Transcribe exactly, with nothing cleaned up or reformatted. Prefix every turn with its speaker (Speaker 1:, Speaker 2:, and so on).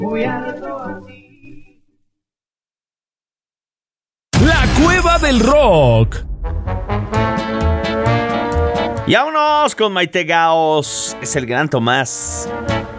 Speaker 1: muy alto así.
Speaker 2: La Cueva del Rock. Y vámonos con Maite Gaos. Es el gran Tomás.